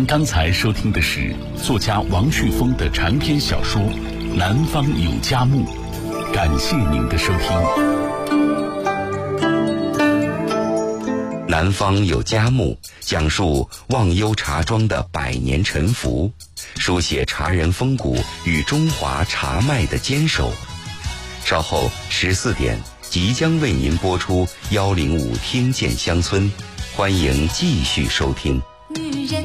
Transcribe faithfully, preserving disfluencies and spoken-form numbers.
您刚才收听的是作家王旭峰的长篇小说《南方有佳木》，感谢您的收听。 南方有佳木讲述忘忧茶庄的百年沉浮，书写茶人风骨与中华茶脉的坚守。稍后十四点即将为您播出幺零五听见乡村，欢迎继续收听。